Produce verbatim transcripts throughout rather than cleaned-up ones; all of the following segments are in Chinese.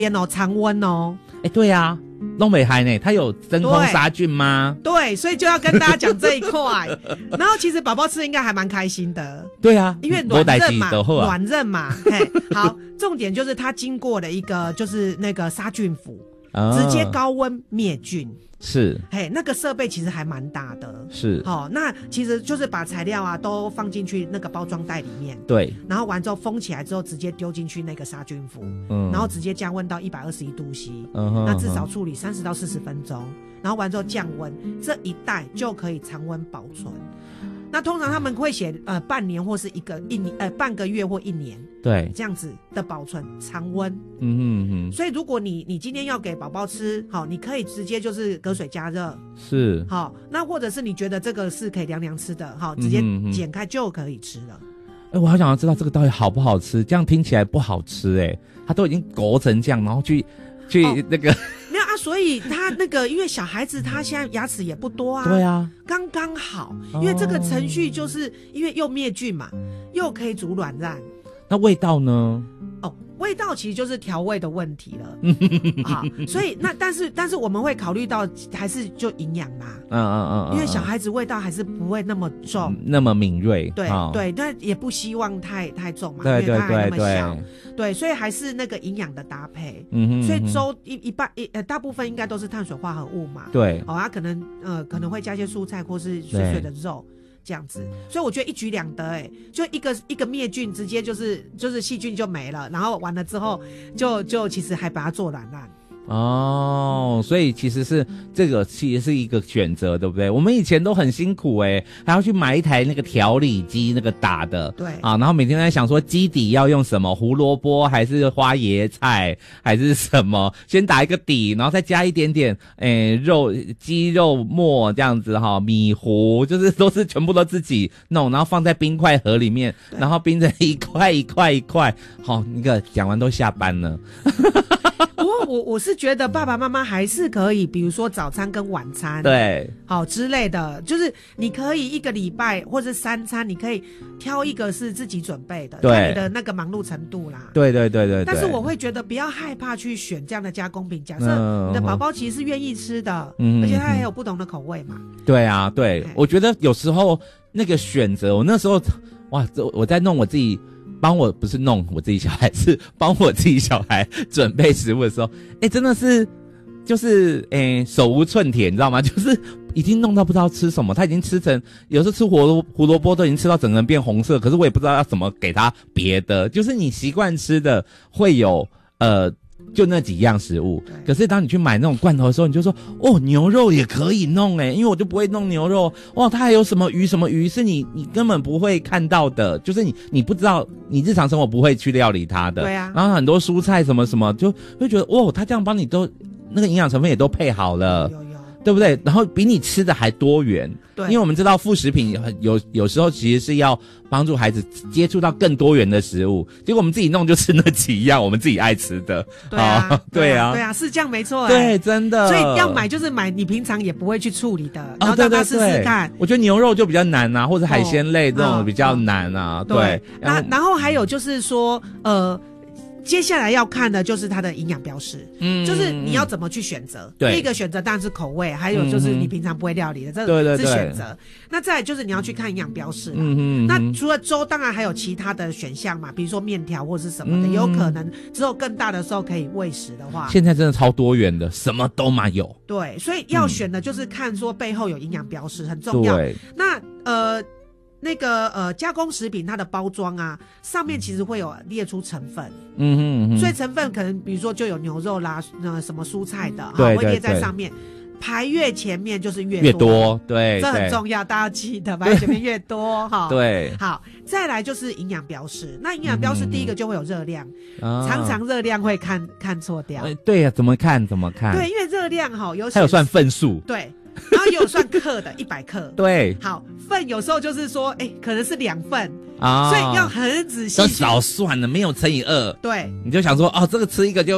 边哦，常温哦。 哎、欸，对啊，东北海呢，它有真空杀菌吗？ 对，所以就要跟大家讲这一块。然后其实宝宝吃应该还蛮开心的。 对啊， 因为软韧嘛， 啊、 软韧嘛。嘿，好，重点就是它经过了一个就是那个杀菌服，啊、直接高温灭菌。 是， 嘿，那个设备其实还蛮大的， 是， 好、哦，那其实就是把材料啊都放进去那个包装袋里面， 对， 然后完之后封起来之后，直接丢进去那个杀菌服，嗯，然后直接降温到一百二十一度 C， 嗯，那至少处理三十到四十分钟，然后完之后降温，这一袋就可以常温保存。那通常他们会写呃半年或是一个一年呃半个月或一年， 对， 这样子的保存常温。 嗯哼哼。所以如果你你今天要给宝宝吃，好，你可以直接就是隔水加热， 是， 好，那或者是你觉得这个是可以凉凉吃的，好，直接剪开就可以吃了。 哎、欸，我好想要知道这个到底好不好吃，这样听起来不好吃哎、欸，它都已经勾成这样，然后去去那个。哦没有啊，所以他那个，因为小孩子他现在牙齿也不多啊， 对啊， 刚刚好，因为这个程序就是因为又灭菌嘛，又可以煮软烂。 那味道呢？ 哦，味道其实就是调味的问题了。好，所以那但是但是我们会考虑到还是就营养嘛，嗯嗯嗯，因为小孩子味道还是不会那么重， 那么敏锐， 对、 哦、 对，但也不希望太太重嘛， 对对对对， 因为他还那么小，对，所以还是那个营养的搭配。嗯哼，所以粥一一半一呃大部分应该都是碳水化合物嘛， 对， 哦，它可能呃可能会加一些蔬菜或是碎碎的肉。这样子，所以我觉得一举两得，哎，就一个一个灭菌，直接就是就是细菌就没了，然后完了之后就就其实还把它做软烂。 哦，所以其实是这个其实是一个选择，对不对？我们以前都很辛苦哎、欸，还要去买一台那个调理机，那个打的， 对啊，然后每天在想说基底要用什么，胡萝卜还是花椰菜还是什么，先打一个底，然后再加一点点诶、欸、肉鸡肉末这样子哈，米糊就是都是全部都自己弄，然后放在冰块盒里面，然后冰成一块一块一块，好，那个讲完都下班了。 不过我我是觉得爸爸妈妈还是可以，比如说早餐跟晚餐， 对， 好之类的，就是你可以一个礼拜或者三餐，你可以挑一个是自己准备的， 对， 看你的那个忙碌程度啦。 对对对 对, 对。 但是我会觉得不要害怕去选这样的加工品，假设你的宝宝其实是愿意吃的，嗯，而且他还有不同的口味嘛。 对啊，对，我觉得有时候那个选择，我那时候哇，我在弄我自己。帮我不是弄我自己小孩，是帮我自己小孩准备食物的时候，哎、欸，真的是就是哎、欸、手无寸铁，你知道吗？就是已经弄到不知道吃什么，他已经吃成有时候吃胡萝胡萝卜都已经吃到整个人变红色，可是我也不知道要怎么给他别的，就是你习惯吃的会有呃。就那几样食物，可是当你去买那种罐头的时候，你就说哦，牛肉也可以弄诶，因为我就不会弄牛肉。哇，它还有什么鱼什么鱼是你你根本不会看到的，就是你你不知道，你日常生活不会去料理它的。 对啊。 然后很多蔬菜什么什么，就会觉得哦，它这样帮你都那个营养成分也都配好了。 有有有。 对不对？然后比你吃的还多元， 对， 因为我们知道副食品有有时候其实是要帮助孩子接触到更多元的食物，结果我们自己弄就吃那几样我们自己爱吃的， 对啊， 哦、对啊， 对啊，是这样没错、欸， 对，真的。 所以要买就是买你平常也不会去处理的，然后让他试试看、哦。 我觉得牛肉就比较难啊，或者海鲜类这种比较难啊，哦、对。 对那然后还有就是说，呃。接下来要看的就是它的营养标示，嗯，就是你要怎么去选择。第一个选择当然是口味，还有就是你平常不会料理的，这个是选择。那再来就是你要去看营养标示，嗯嗯。那除了粥，当然还有其他的选项嘛，比如说面条或是什么的，嗯、有可能之后更大的时候可以喂食的话， 现在真的超多元的，什么都嘛有。 对，所以要选的就是看说背后有营养标示，很重要。 对， 那呃。那个呃加工食品它的包装啊，上面其实会有列出成分，嗯哼嗯哼，所以成分可能比如说就有牛肉啦，呃什么蔬菜的， 对， 会列在上面。排越前面就是越多， 越多，对， 这很重要，大家记得排越前面越多哈。 对， 好，再来就是营养标示。那营养标示第一个就会有热量，嗯、常常热量会看看错掉。 欸、对呀、啊，怎么看怎么看？ 对，因为热量哈有， 还有算份数， 对。然后也有算克的，一百克。 对， 好份有时候就是说，哎、欸，可能是两份啊，所以要很仔细。 都少算了，没有乘以二。 对， 你就想说，哦，这个吃一个就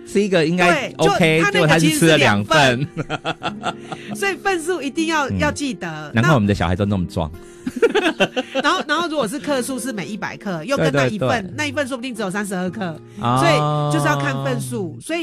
吃一个应该 OK， 结果他是吃了两份， 所以份数一定要、嗯、要记得。 难怪我们的小孩都那么壮。 然后，然后如果是克数是每一百克，又跟那一份，对对对，那一份说不定只有三十二克，哦，所以就是要看份数。所以